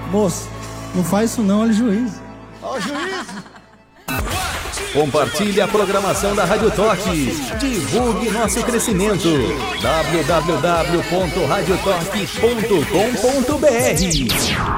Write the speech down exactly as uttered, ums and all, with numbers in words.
Moço, não faz isso não, olha o juiz. Ó o juiz. Compartilhe a programação da Rádio Toque. Divulgue nosso crescimento. w w w ponto rádio toque ponto com ponto b r